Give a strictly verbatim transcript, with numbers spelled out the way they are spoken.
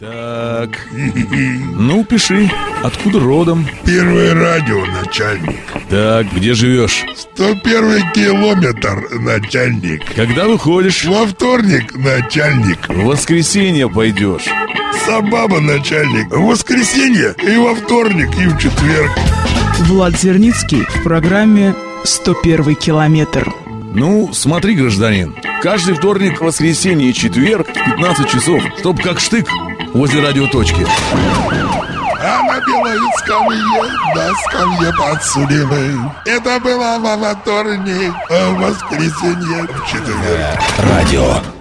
Так, ну пиши, откуда родом? Первое радио, начальник. Так, где живешь? сто первый километр, начальник. Когда выходишь? Во вторник, начальник. В воскресенье пойдешь. Сабаба, начальник. В воскресенье и во вторник, и в четверг. Влад Зерницкий в программе «сто первый километр». Ну, смотри, гражданин, каждый вторник, воскресенье и четверг в пятнадцать часов, чтоб как штык возле радиоточки. А на белой скамье, на скамье подсудимый. Это было во вторник, а в воскресенье в четверг. Радио